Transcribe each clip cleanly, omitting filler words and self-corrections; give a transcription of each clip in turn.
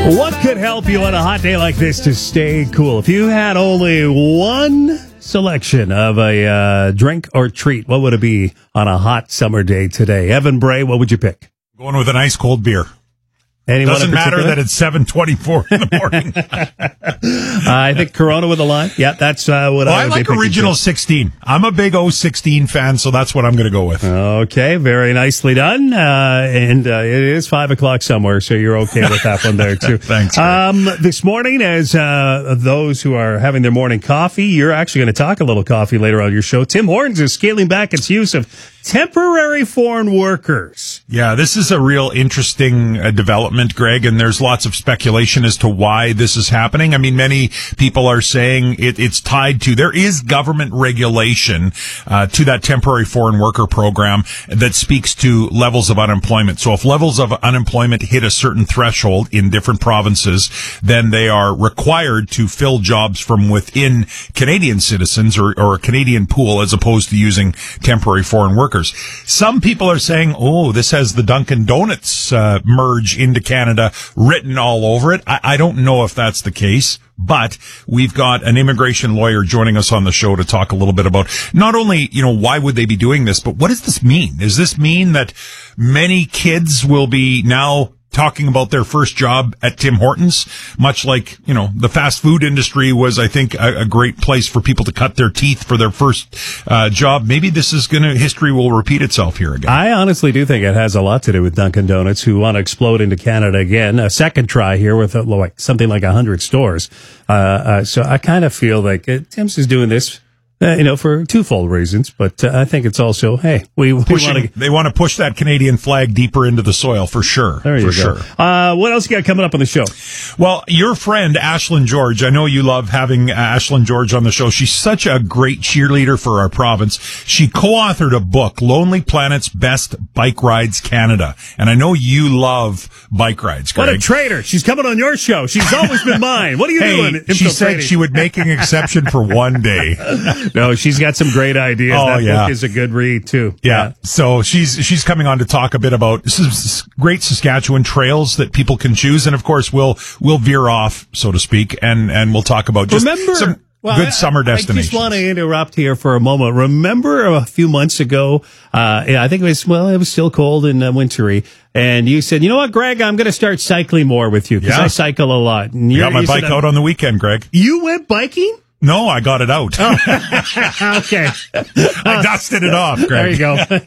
What could help you on a hot day like this to stay cool? If you had only one selection of a drink or treat, what would it be on a hot summer day today? Evan Bray, what would you pick? Going with an ice cold beer. Anyone Doesn't matter that it's 7:24 in the morning. I think Corona with a lime. Yeah, that's what I would like original 16. I'm a big 016 fan, so that's what I'm going to go with. Okay, very nicely done. And it is 5 o'clock somewhere, so you're okay with that one there, too. Thanks. This morning, as those who are having their morning coffee, you're actually going to talk a little coffee later on your show. Tim Hortons is scaling back its use of temporary foreign workers. Yeah, this is a real interesting development, Greg, and there's lots of speculation as to why this is happening. I mean, many people are saying it's tied to, there is government regulation to that temporary foreign worker program that speaks to levels of unemployment. So if levels of unemployment hit a certain threshold in different provinces, then they are required to fill jobs from within Canadian citizens or a Canadian pool as opposed to using temporary foreign workers. Some people are saying, oh, this has the Dunkin' Donuts merge into Canada written all over it. I don't know if that's the case, but we've got an immigration lawyer joining us on the show to talk a little bit about not only, why would they be doing this, but what does this mean? Does this mean that many kids will be now talking about their first job at Tim Hortons, much like, the fast food industry was, I think, a great place for people to cut their teeth for their first job. Maybe history will repeat itself here again. I honestly do think it has a lot to do with Dunkin' Donuts, who want to explode into Canada again. A second try here with something like 100 stores. So I kind of feel like Tim's is doing this for twofold reasons, but I think it's also, hey, they want to push that Canadian flag deeper into the soil for sure. There you go. What else you got coming up on the show? Well, your friend Ashlyn George, I know you love having Ashlyn George on the show. She's such a great cheerleader for our province. She co-authored a book, Lonely Planet's Best Bike Rides Canada, and I know you love bike rides, Greg. What a traitor! She's coming on your show. She's always been mine. What are you doing? She said she would make an exception for one day. No, she's got some great ideas. That book is a good read, too. Yeah. So she's coming on to talk a bit about great Saskatchewan trails that people can choose. And, of course, we'll veer off, so to speak, and we'll talk about just some good summer destinations. I just want to interrupt here for a moment. Remember a few months ago, I think it was still cold and wintry, and you said, you know what, Greg, I'm going to start cycling more with you, because I cycle a lot. And I got my bike out on the weekend, Greg. You went biking? No, I got it out. Oh. Okay. I dusted it off, Greg. There you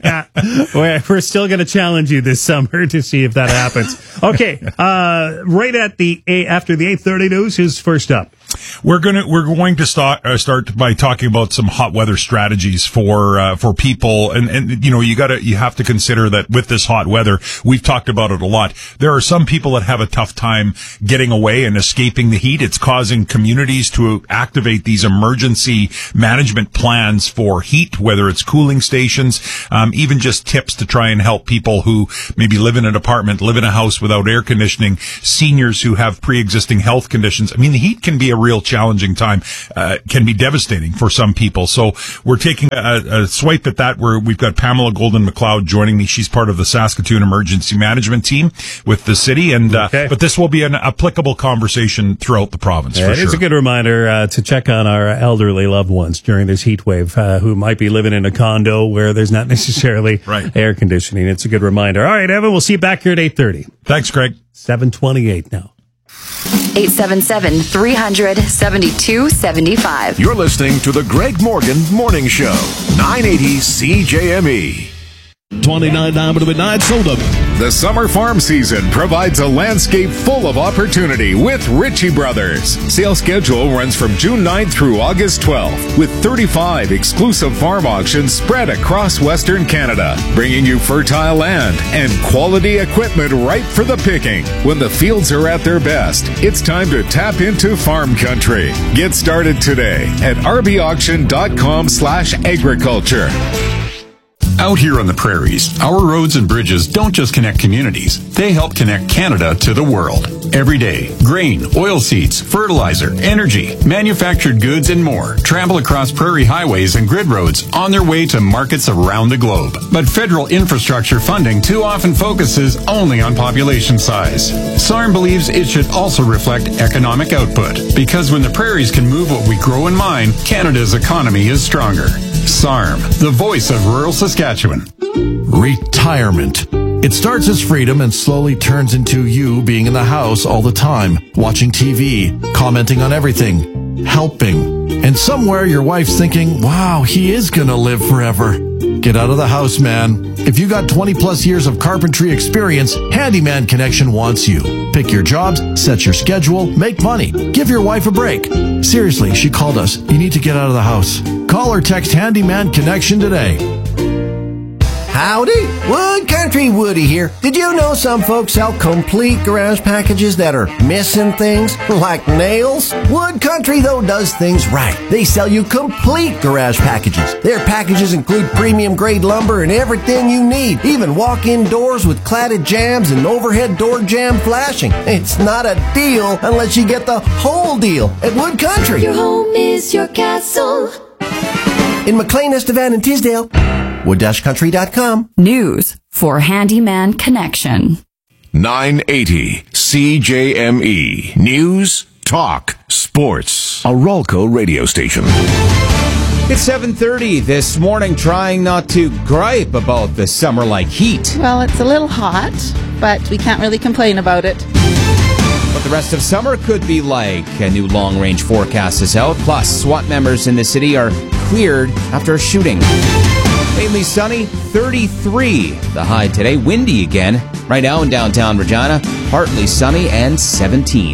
go. We're still going to challenge you this summer to see if that happens. Okay. Right after the 8:30 news, who's first up? We're going to start by talking about some hot weather strategies for people, and you have to consider that with this hot weather, we've talked about it a lot. There are some people that have a tough time getting away and escaping the heat. It's causing communities to activate these emergency management plans for heat, whether it's cooling stations, even just tips to try and help people who maybe live in an apartment, live in a house without air conditioning, seniors who have pre-existing health conditions. I mean, the heat can be a real challenging time, can be devastating for some people. So we're taking a swipe at that, where we've got Pamela Golden McLeod joining me. She's part of the Saskatoon Emergency Management Team with the city, and but this will be an applicable conversation throughout the province. For sure. It's a good reminder to check on our elderly loved ones during this heat wave, who might be living in a condo where there's not necessarily air conditioning. It's a good reminder. All right, Evan, we'll see you back here at 8:30. Thanks, Greg. 7:28 now. 877-300-7275. You're listening to the Greg Morgan Morning Show, 980 CJME. 29 down to midnight, sold up. The summer farm season provides a landscape full of opportunity with Ritchie Brothers. Sale schedule runs from June 9th through August 12th, with 35 exclusive farm auctions spread across Western Canada, bringing you fertile land and quality equipment ripe for the picking. When the fields are at their best, it's time to tap into farm country. Get started today at rbauction.com/agriculture. Out here on the prairies, our roads and bridges don't just connect communities, they help connect Canada to the world. Every day, grain, oilseeds, fertilizer, energy, manufactured goods, and more travel across prairie highways and grid roads on their way to markets around the globe. But federal infrastructure funding too often focuses only on population size. SARM believes it should also reflect economic output, because when the prairies can move what we grow and mine, Canada's economy is stronger. SARM, the voice of rural Saskatchewan. Retirement. It starts as freedom and slowly turns into you being in the house all the time, watching TV, commenting on everything, helping. And somewhere your wife's thinking, wow, he is gonna live forever. Get out of the house, man. If you got 20 plus years of carpentry experience, Handyman Connection wants you. Pick your jobs, set your schedule, make money. Give your wife a break. Seriously, she called us. You need to get out of the house. Call or text Handyman Connection today. Howdy, Wood Country Woody here. Did you know some folks sell complete garage packages that are missing things, like nails? Wood Country, though, does things right. They sell you complete garage packages. Their packages include premium grade lumber and everything you need, even walk-in doors with cladded jambs and overhead door jamb flashing. It's not a deal unless you get the whole deal at Wood Country. Your home is your castle. In McLean, Estevan, and Tisdale. Wood-country.com. News for Handyman Connection. 980 CJME. News, talk, sports. A Rolco radio station. It's 7:30 this morning, trying not to gripe about the summer-like heat. Well, it's a little hot, but we can't really complain about it. What the rest of summer could be like. A new long-range forecast is out. Plus, SWAT members in the city are cleared after a shooting. Mainly sunny, 33 the high today. Windy again. Right now in downtown Regina, partly sunny and 17.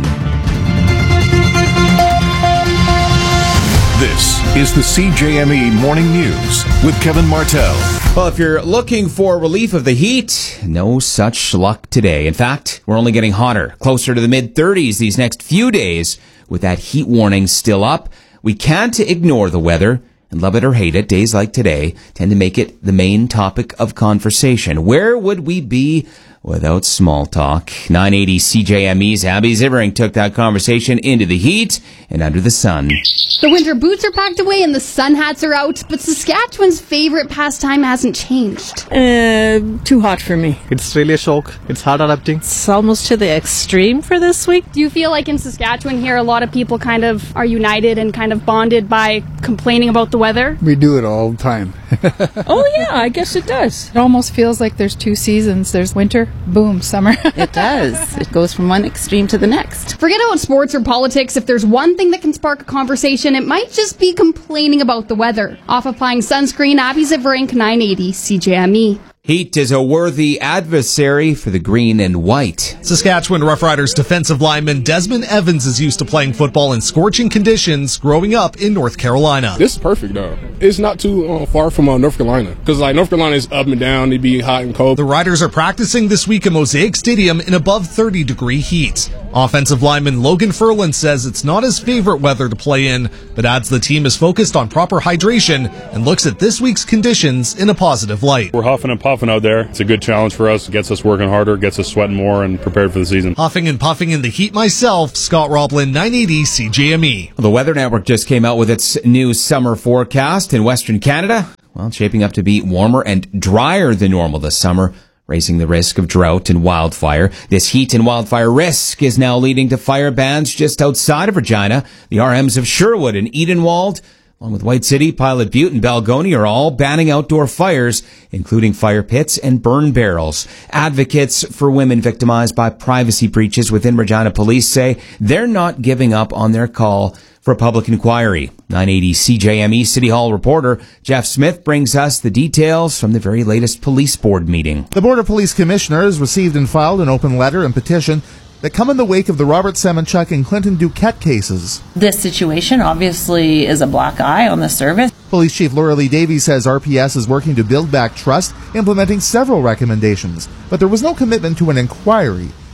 This is the CJME Morning News with Kevin Martell. Well, if you're looking for relief of the heat, no such luck today. In fact, we're only getting hotter, closer to the mid-30s these next few days, with that heat warning still up. We can't ignore the weather. And love it or hate it, days like today tend to make it the main topic of conversation. Where would we be without small talk? 980 CJME's Abby Zivering took that conversation into the heat and under the sun. The winter boots are packed away and the sun hats are out, but Saskatchewan's favorite pastime hasn't changed. Too hot for me. It's really a shock. It's hard adapting. It's almost to the extreme for this week. Do you feel like in Saskatchewan here a lot of people kind of are united and kind of bonded by complaining about the weather? We do it all the time. Oh yeah, I guess it does. It almost feels like there's two seasons. There's winter, boom, summer. It does. It goes from one extreme to the next. Forget about sports or politics. If there's one thing that can spark a conversation, it might just be complaining about the weather. Off applying sunscreen, Abby Zivering, 980 CJME. Heat is a worthy adversary for the green and white. Saskatchewan Roughriders defensive lineman Desmond Evans is used to playing football in scorching conditions growing up in North Carolina. This is perfect, though. It's not too far from North Carolina, because North Carolina is up and down. It'd be hot and cold. The Riders are practicing this week at Mosaic Stadium in above 30-degree heat. Offensive lineman Logan Ferland says it's not his favorite weather to play in, but adds the team is focused on proper hydration and looks at this week's conditions in a positive light. We're huffing and puffing out there. It's a good challenge for us. It gets us working harder, gets us sweating more, and prepared for the season. Huffing and puffing in the heat myself, Scott Roblin, 980 CJME. The Weather Network just came out with its new summer forecast in Western Canada. Well, it's shaping up to be warmer and drier than normal this summer, raising the risk of drought and wildfire. This heat and wildfire risk is now leading to fire bans just outside of Regina. The RMs of Sherwood and Edenwald, along with White City, Pilot Butte, and Balgonie, are all banning outdoor fires, including fire pits and burn barrels. Advocates for women victimized by privacy breaches within Regina Police say they're not giving up on their call for a public inquiry. 980 CJME City Hall reporter Jeff Smith brings us the details from the very latest police board meeting. The Board of Police Commissioners received and filed an open letter and petition that come in the wake of the Robert Semenchuk and Clinton Duquette cases. This situation obviously is a black eye on the service. Police Chief Laura Lee Davies says RPS is working to build back trust, implementing several recommendations, but there was no commitment to an inquiry.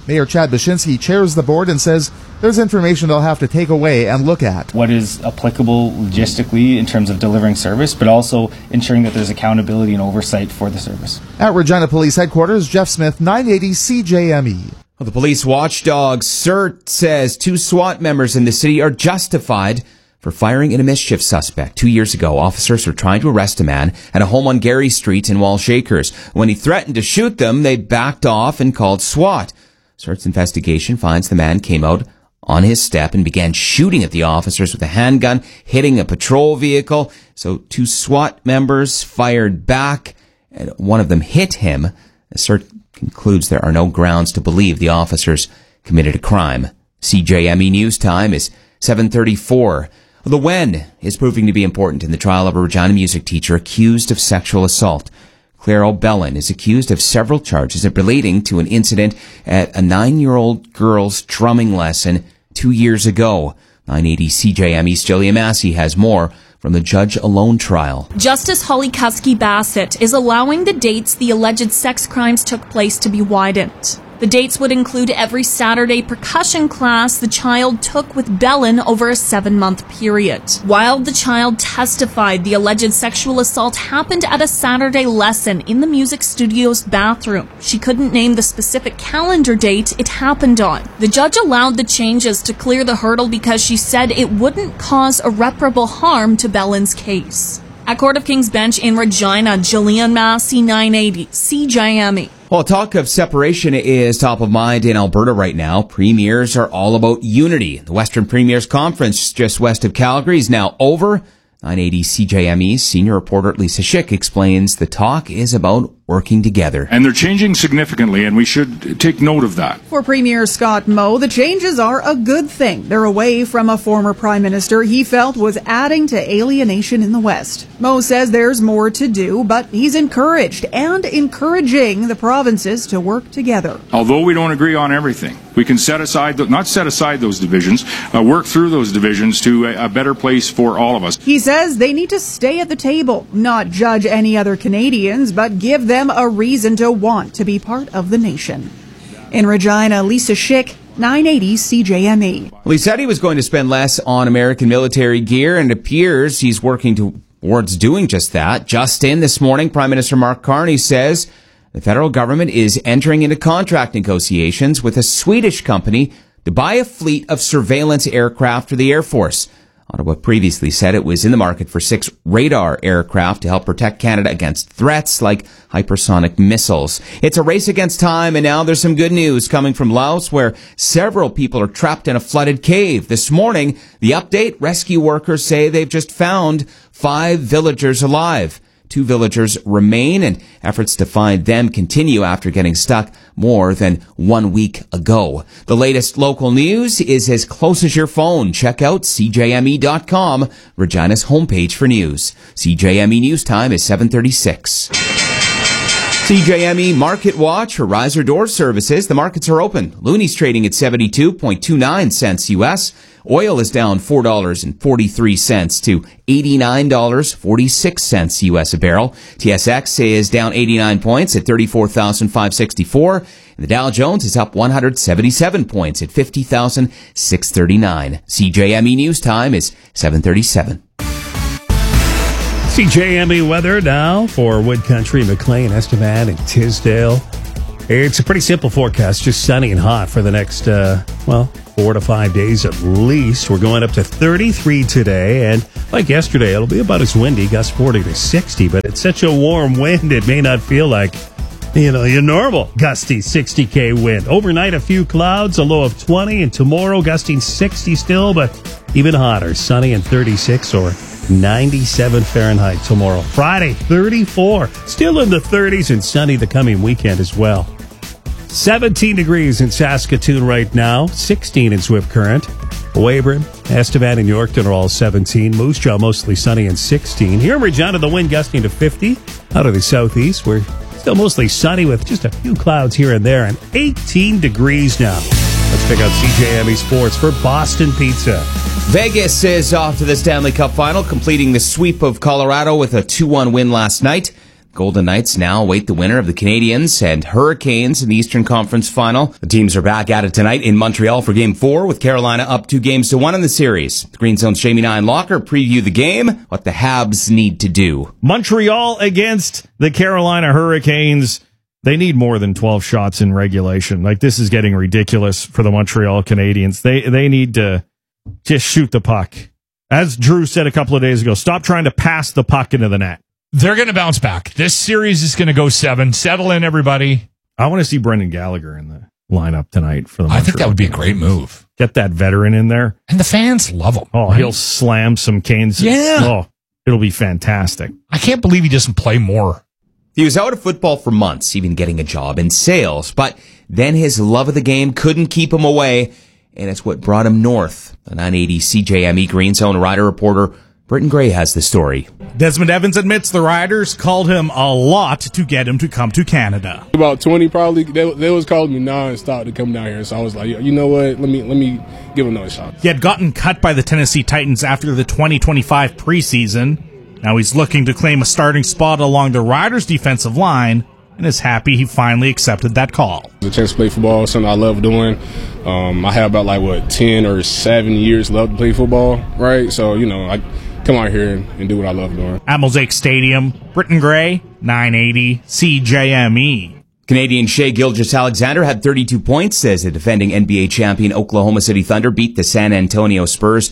Mayor Chad Bashinsky chairs the board and says there's information they'll have to take away and look at. What is applicable logistically in terms of delivering service, but also ensuring that there's accountability and oversight for the service. At Regina Police Headquarters, Jeff Smith, 980 CJME. Well, the police watchdog CERT says 2 SWAT members in the city are justified for firing at a mischief suspect. 2 years ago, officers were trying to arrest a man at a home on Gary Street in Walsh Acres. When he threatened to shoot them, they backed off and called SWAT. CERT's investigation finds the man came out on his step and began shooting at the officers with a handgun, hitting a patrol vehicle. So 2 SWAT members fired back, and one of them hit him. CERT concludes there are no grounds to believe the officers committed a crime. CJME News Time is 7:34. The when is proving to be important in the trial of a Regina music teacher accused of sexual assault. Claire O'Bellin is accused of several charges relating to an incident at a 9-year-old girl's drumming lesson 2 years ago. 980 CJME's Jillian Massey has more from the judge alone trial. Justice Holly Kuski Bassett is allowing the dates the alleged sex crimes took place to be widened. The dates would include every Saturday percussion class the child took with Bellin over a 7-month period. While the child testified the alleged sexual assault happened at a Saturday lesson in the music studio's bathroom, she couldn't name the specific calendar date it happened on. The judge allowed the changes to clear the hurdle because she said it wouldn't cause irreparable harm to Bellin's case. At Court of King's Bench in Regina, Jillian Massey, 980 CJME. Well, talk of separation is top of mind in Alberta right now. Premiers are all about unity. The Western Premiers Conference just west of Calgary is now over. 980 CJME's senior reporter Lisa Schick explains the talk is about working together. And they're changing significantly, and we should take note of that. For Premier Scott Moe, the changes are a good thing. They're away from a former prime minister he felt was adding to alienation in the West. Moe says there's more to do, but he's encouraged and encouraging the provinces to work together. Although we don't agree on everything, we can not set aside those divisions, work through those divisions to a better place for all of us. He says they need to stay at the table, not judge any other Canadians, but give them a reason to want to be part of the nation. In Regina, Lisa Schick, 980 CJME. Well, he said he was going to spend less on American military gear, and it appears he's working towards doing just that. Just in this morning, Prime Minister Mark Carney says the federal government is entering into contract negotiations with a Swedish company to buy a fleet of surveillance aircraft for the Air Force. Ottawa previously said it was in the market for 6 radar aircraft to help protect Canada against threats like hypersonic missiles. It's a race against time, and now there's some good news coming from Laos, where several people are trapped in a flooded cave. This morning, the update, rescue workers say they've just found 5 villagers alive. 2 villagers remain, and efforts to find them continue after getting stuck more than 1 week ago. The latest local news is as close as your phone. Check out CJME.com, Regina's homepage for news. CJME News Time is 7:36. CJME Market Watch for riser door services. The markets are open. Looney's trading at 72.29 cents U.S. Oil is down $4.43 to $89.46 U.S. a barrel. TSX is down 89 points at 34,564. And the Dow Jones is up 177 points at 50,639. CJME News Time is 7:37. CJME weather now for Wood Country, McLean, Estevan, and Tisdale. It's a pretty simple forecast, just sunny and hot for the next, 4 to 5 days at least. We're going up to 33 today, and like yesterday, it'll be about as windy, gust 40 to 60, but it's such a warm wind, it may not feel like, your normal gusty 60K wind. Overnight, a few clouds, a low of 20, and tomorrow, gusting 60 still, but even hotter, sunny and 36 or 97 Fahrenheit tomorrow. Friday, 34. Still in the 30s and sunny the coming weekend as well. 17 degrees in Saskatoon right now. 16 in Swift Current. Weyburn, Estevan, and Yorkton are all 17. Moose Jaw mostly sunny and 16. Here in Regina, the wind gusting to 50 out of the southeast. We're still mostly sunny with just a few clouds here and there, and 18 degrees now. Let's check out CJME Sports for Boston Pizza. Vegas is off to the Stanley Cup Final, completing the sweep of Colorado with a 2-1 win last night. Golden Knights now await the winner of the Canadiens and Hurricanes in the Eastern Conference Final. The teams are back at it tonight in Montreal for Game 4, with Carolina up 2-1 in the series. The Green Zone's Jamie Nine Locker preview the game, what the Habs need to do. Montreal against the Carolina Hurricanes. They need more than 12 shots in regulation. Like, this is getting ridiculous for the Montreal Canadiens. They need to just shoot the puck. As Drew said a couple of days ago, stop trying to pass the puck into the net. They're going to bounce back. This series is going to go 7. Settle in, everybody. I want to see Brendan Gallagher in the lineup tonight for the Montreal. I think that would be a great move. Get that veteran in there. And the fans love him. Oh, right? He'll slam some Canes. Yeah. Oh, it'll be fantastic. I can't believe he doesn't play more. He was out of football for months, even getting a job in sales, but then his love of the game couldn't keep him away, and it's what brought him north. The 980 CJME Green Zone Rider reporter Britton Gray has the story. Desmond Evans admits the Riders called him a lot to get him to come to Canada. About 20 probably. They was calling me nonstop to come down here, so I was like, you know what? Let me give him another shot. He had gotten cut by the Tennessee Titans after the 2025 preseason. Now he's looking to claim a starting spot along the Riders' defensive line and is happy he finally accepted that call. The chance to play football is something I love doing. I have about 10 or 7 years left to play football, right? So, I come out here and do what I love doing. At Mosaic Stadium, Britton Gray, 980 CJME. Canadian Shai Gilgeous-Alexander had 32 points as the defending NBA champion Oklahoma City Thunder beat the San Antonio Spurs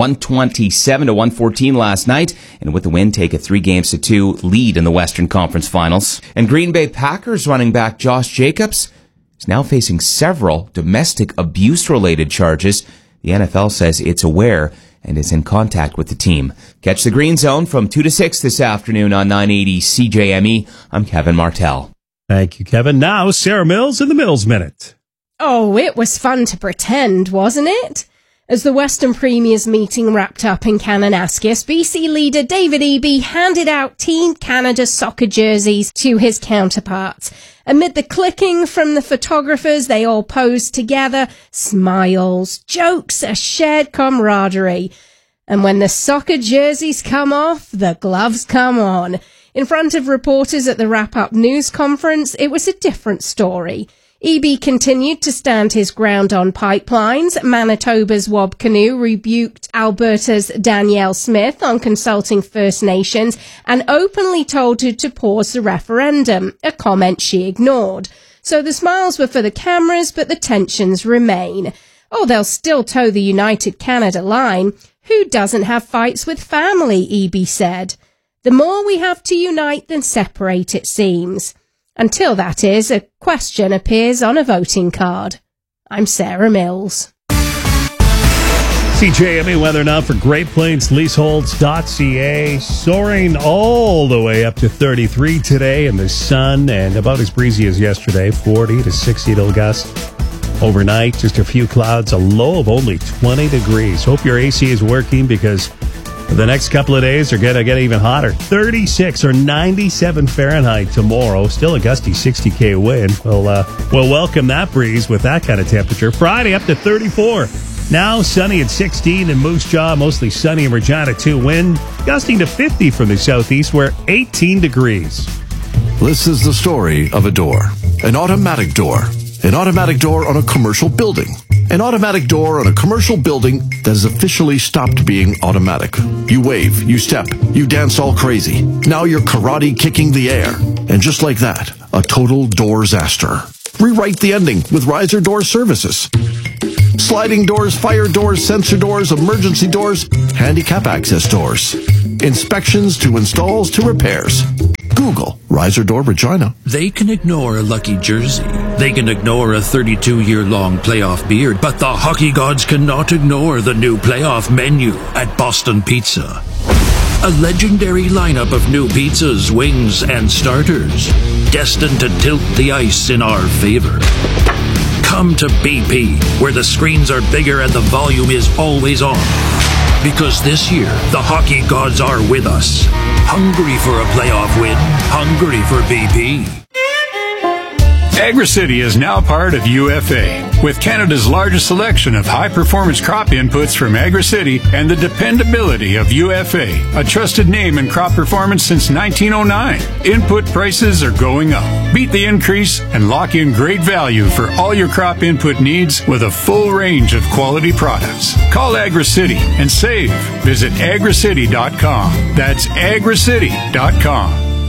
127-114 last night, and with the win take a 3-2 lead in the Western Conference Finals. And Green Bay Packers running back Josh Jacobs is now facing several domestic abuse-related charges. The NFL says it's aware and is in contact with the team. Catch the Green Zone from 2 to 6 this afternoon on 980 CJME. I'm Kevin Martell. Thank you, Kevin. Now, Sarah Mills in the Mills Minute. Oh, it was fun to pretend, wasn't it? As the Western Premier's meeting wrapped up in Kananaskis, BC leader David Eby handed out Team Canada soccer jerseys to his counterparts. Amid the clicking from the photographers, they all posed together, smiles, jokes, a shared camaraderie. And when the soccer jerseys come off, the gloves come on. In front of reporters at the wrap-up news conference, it was a different story. Eby continued to stand his ground on pipelines. Manitoba's Wob Canoe rebuked Alberta's Danielle Smith on consulting First Nations and openly told her to pause the referendum, a comment she ignored. So the smiles were for the cameras, but the tensions remain. Oh, they'll still toe the United Canada line. Who doesn't have fights with family, Eby said. The more we have to unite than separate, it seems. Until that is, a question appears on a voting card. I'm Sarah Mills. CJME weather now for Great Plains Leaseholds.ca. Soaring all the way up to 33 today in the sun and about as breezy as yesterday, 40 to 60 it'll gust. Overnight, just a few clouds, a low of only 20 degrees. Hope your AC is working because the next couple of days are going to get even hotter. 36 or 97 Fahrenheit tomorrow. Still a gusty 60K wind. We'll welcome that breeze with that kind of temperature. Friday up to 34. Now sunny at 16 in Moose Jaw. Mostly sunny in Regina too. Wind gusting to 50 from the southeast. We're 18 degrees. This is the story of a door. An automatic door. An automatic door on a commercial building. An automatic door on a commercial building that has officially stopped being automatic. You wave, you step, you dance all crazy. Now you're karate kicking the air. And just like that, a total doorsaster. Rewrite the ending with Riser Door Services. Sliding doors, fire doors, sensor doors, emergency doors, handicap access doors. Inspections to installs to repairs. Google Riser Door Regina. They can ignore a lucky jersey. They can ignore a 32-year-long playoff beard, but the hockey gods cannot ignore the new playoff menu at Boston Pizza. A legendary lineup of new pizzas, wings, and starters, destined to tilt the ice in our favor. Come to BP, where the screens are bigger and the volume is always on. Because this year, the hockey gods are with us. Hungry for a playoff win. Hungry for BP. AgriCity is now part of UFA. With Canada's largest selection of high-performance crop inputs from AgriCity and the dependability of UFA, a trusted name in crop performance since 1909, input prices are going up. Beat the increase and lock in great value for all your crop input needs with a full range of quality products. Call AgriCity and save. Visit agricity.com. That's agricity.com.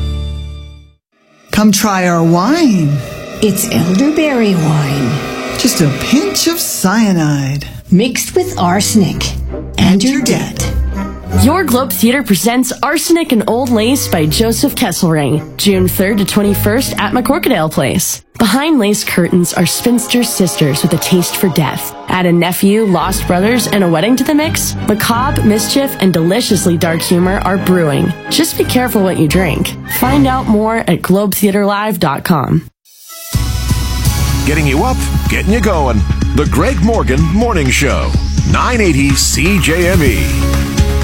Come try our wine. It's elderberry wine. Just a pinch of cyanide. Mixed with arsenic. And you're dead. Your Globe Theatre presents Arsenic and Old Lace by Joseph Kesselring, June 3rd to 21st at McCorkadale Place. Behind lace curtains are spinster sisters with a taste for death. Add a nephew, lost brothers, and a wedding to the mix? Macabre, mischief, and deliciously dark humor are brewing. Just be careful what you drink. Find out more at globetheaterlive.com. Getting you up, getting you going. The Greg Morgan Morning Show. 980 CJME.